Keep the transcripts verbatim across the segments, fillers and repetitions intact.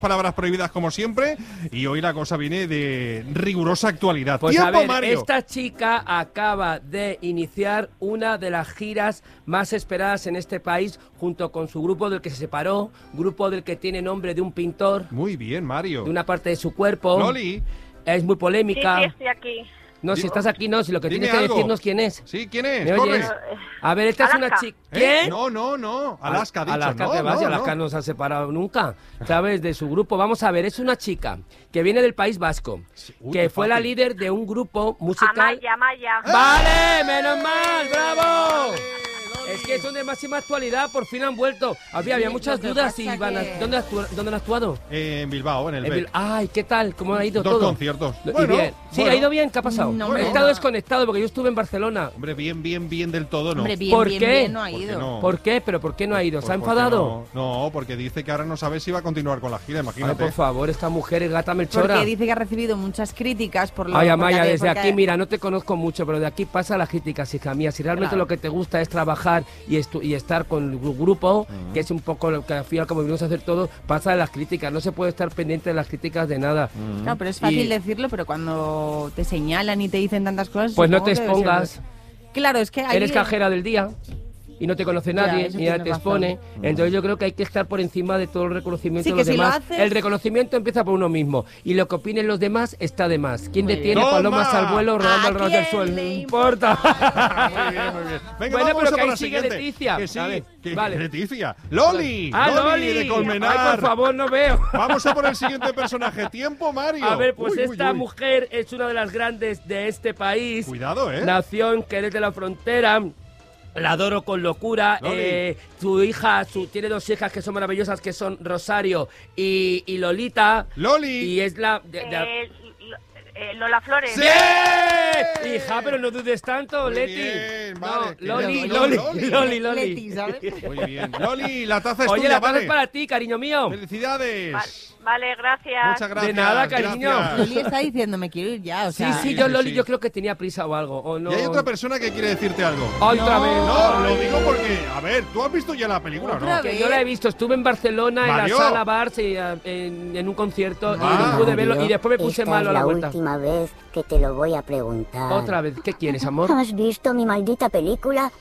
Palabras prohibidas como siempre, y hoy la cosa viene de rigurosa actualidad. Pues ¡Tiempo, a ver, Mario! esta chica acaba de iniciar una de las giras más esperadas en este país, junto con su grupo del que se separó, grupo del que tiene nombre de un pintor. Muy bien, Mario. De una parte de su cuerpo. Loli. Es muy polémica. Sí, sí, estoy aquí. No, si estás aquí no, si lo que Dime tienes que algo. decirnos quién es. Sí, ¿quién es? ¿Me Corre. oyes? A ver, esta es una Alaska. chica... ¿Eh? ¿Qué? No, no, no. Alaska ha dicho. Alaska, no, que vaya, no, Alaska no. no se ha separado nunca, ¿sabes? De su grupo. Vamos a ver, es una chica que viene del País Vasco, Uy, que qué fue la fácil. líder de un grupo musical... Amaya, Amaya. ¡Vale! ¡Menos mal! ¡Bravo! Es que son de máxima actualidad, por fin han vuelto. Había, había Sí, muchas lo que dudas pasa y van a... que- ¿Dónde, actúa- ¿Dónde han actuado? Eh, en Bilbao, en el En B. Bil- Ay, ¿qué tal? ¿Cómo ha ido Dos todo? conciertos. Y Bueno, bien. Sí, bueno. ¿ha ido bien? ¿Qué ha pasado? No, He hombre, estado no. desconectado porque yo estuve en Barcelona. Hombre, bien, bien, bien del todo, no. Hombre, bien, ¿Por bien, qué? bien, no ha ¿Por qué ido. no? ¿Por qué? ¿Pero por qué no ha ido? Pues ¿Se ha porque enfadado? No, no, porque dice que ahora no sabe si va a continuar con la gira, Ay, imagínate. por favor, esta mujer es gata melchora. Porque dice que ha recibido muchas críticas por lo Ay, porque Amaya, ha- desde porque- aquí, mira, no te conozco mucho, pero de aquí pasa las críticas, hija mía. Si realmente Claro. lo que te gusta es trabajar y, estu- y estar con el gru- grupo, que es un poco lo que al final, como venimos a hacer todo, pasa de las críticas. No se puede estar pendiente de las críticas de nada. No, pero es fácil Y- decirlo, pero cuando te señalan y te dicen tantas cosas... Pues no supongo te que debe ser- expongas. Claro, es que ahí... Eres cajera del día y no te conoce Ya, nadie, eso ni nadie tienes te razón. expone. Entonces yo creo que hay que estar por encima de todo el reconocimiento Sí, de que los si lo demás. haces- El reconocimiento empieza por uno mismo. Y lo que opinen los demás está de más. ¿Quién Muy detiene bien. palomas ¡Toma! al vuelo rodando ¿A alrededor del quién suelo? No le importa. Muy bien, muy bien. Venga, Bueno, vamos pero a que por ahí la sigue siguiente. Leticia. Que sí, A ver, que- vale. Leticia. Loli. ¡Ah, Loli! de Colmenar. Ay, por favor, no veo. Vamos a por el siguiente personaje. Tiempo, Mario. A ver, pues Uy, uy, esta uy. mujer es una de las grandes de este país. Cuidado, ¿eh? Nació en Jerez de la Frontera. La adoro con locura. Loli. Eh, su hija, su, tiene dos hijas que son maravillosas, que son Rosario y, y Lolita. Loli. Y es la... de- de- Eh, Lo- eh, Lola Flores. ¡Sí! ¡Bien! Hija, pero no dudes tanto, Muy Leti. bien, No, vale. Loli, No, Loli, Loli. Loli, Loli. Leti, ¿sabes? Muy bien. Loli, la taza es Oye, tuya, la taza vale. es para ti, cariño mío. Felicidades. Va- Vale, gracias. Muchas gracias. nada, cariño. gracias. Loli está diciendo, me quiero ir ya, o Sí, sea... sí, sí, yo sí, Loli, sí. yo creo que tenía prisa o algo. O no. Y hay otra persona que quiere decirte algo. Ay, otra No. vez. No, Ay. lo digo porque, a ver, ¿tú has visto ya la película o no? Otra Que vez. yo la he visto, estuve en Barcelona, Mario. en la sala Bars, y, eh, en, en un concierto, Ah. y no pude verlo, y después me puse Esta malo a es la la vuelta. última vez que te lo voy a preguntar. Otra vez, ¿qué quieres, amor? ¿Has visto mi maldita película?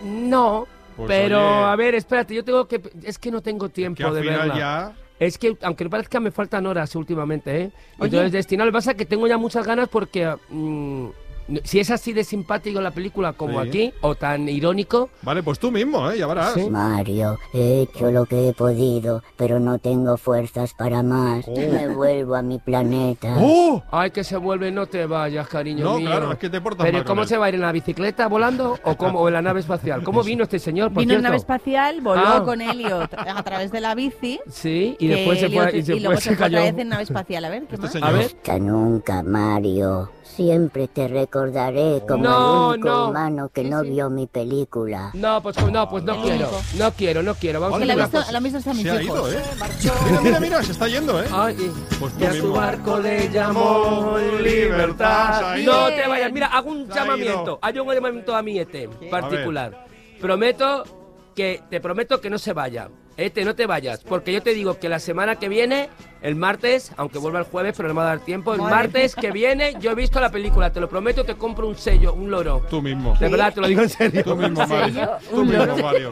No, Pues, pero oye. a ver, espérate, yo tengo que... Es que no tengo Que tiempo al de final verla. ya... Es que, aunque no parezca, me faltan horas últimamente, ¿eh? Oye. Entonces, Destinado, lo que pasa es que tengo ya muchas ganas porque... mm, si es así de simpático la película como Sí. aquí, o tan irónico... Vale, pues tú mismo, ¿eh? Ya verás. Sí. Mario, he hecho lo que he podido, pero no tengo fuerzas para más. Oh. Me vuelvo a mi planeta. ¡Oh! Ay, que se vuelve, no te vayas, cariño No, mío. claro, es que te portas Pero mal ¿cómo con él. se va a ir en la bicicleta volando o cómo o en la nave espacial? ¿Cómo vino este señor, por Vino en cierto? nave espacial, voló Ah. con Elliot a través de la bici. Sí, y que después se fue Elliot- y se, y fue, luego se se fue cayó. otra vez en nave espacial. A ver, ¿qué Este más? señor. A ver. Hasta nunca, Mario. Siempre te recordaré como No, el único no. humano que Sí, no sí. vio mi película. No, pues no, pues no El quiero. único. No quiero, no quiero. Vamos Oye, a Que hacer la una han visto, cosa. la han visto hasta mis Se ha hijos. ido, ¿eh? Mira, mira, mira, se está yendo, ¿eh? Ay, y- Pues tú y a su mismo. barco le llamó libertad. Se ha No ido. te vayas. Mira, hago un Se ha llamamiento. ido. Hay un llamamiento a mi E T particular. Prometo que, te prometo que no se vaya. Ete, no te vayas, porque yo te digo que la semana que viene, el martes, aunque vuelva el jueves, pero no me va a dar tiempo, el Madre martes que viene yo he visto la película, te lo prometo, te compro un sello, un loro. Tú mismo. De verdad, te lo digo en serio. Tú mismo, Mario. sello, Tú un mismo, loro. Mario.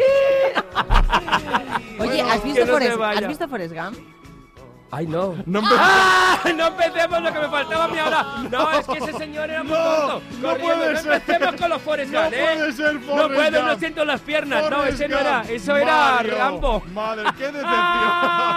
Oye, ¿has que visto, no se Forrest, vaya. ¿has visto Forrest Gump? Ay, no. No empe- ¡Ah! No empecemos lo que me faltaba a mí ahora. No, es que ese señor era muy No, tonto. no Corriendo. puede No ser. empecemos con los Forrest No Gump, ¿eh? puede ser No Forrest puedo, Gump. no siento las piernas. No, Forrest ese no era. Gump. Eso era Mario. Rambo. Madre, qué decepción. ¡Ah!